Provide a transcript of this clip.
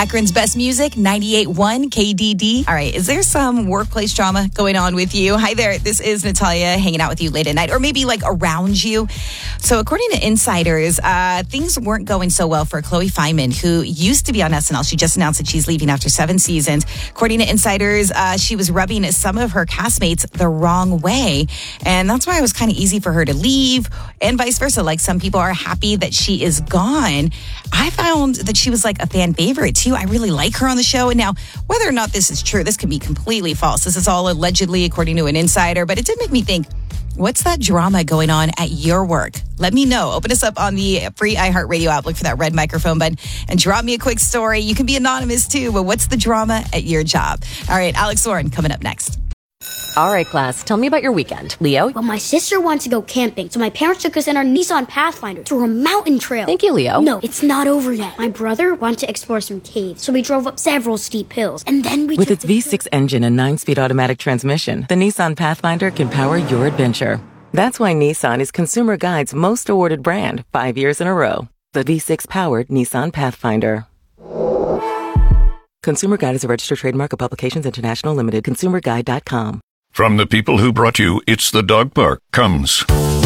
Akron's best music, 98.1 KDD. All right, is there some workplace drama going on with you? Hi there, this is Natalia hanging out with you late at night, or maybe like around you. So according to insiders, things weren't going so well for Chloe Fineman, who used to be on SNL. She just announced that she's leaving after 7 seasons. According to insiders, she was rubbing some of her castmates the wrong way. And that's why it was kind of easy for her to leave, and vice versa. Like, some people are happy that she is gone. I found that she was like a fan favorite too. I really like her on the show. And now, whether or not this is true, this could be completely false. This is all allegedly according to an insider, but it did make me think, what's that drama going on at your work? Let me know. Open us up on the free iHeartRadio app. Look for that red microphone button and drop me a quick story. You can be anonymous too, but what's the drama at your job? All right, Alex Warren coming up next. All right, class, tell me about your weekend. Leo? Well, my sister wanted to go camping, so my parents took us in our Nissan Pathfinder to a mountain trail. Thank you, Leo. No, it's not over yet. My brother wanted to explore some caves, so we drove up several steep hills, and then we With its V6 engine and 9-speed automatic transmission, the Nissan Pathfinder can power your adventure. That's why Nissan is Consumer Guide's most awarded brand 5 years in a row. The V6-powered Nissan Pathfinder. Consumer Guide is a registered trademark of Publications International Limited. ConsumerGuide.com. From the people who brought you It's the Dog Park comes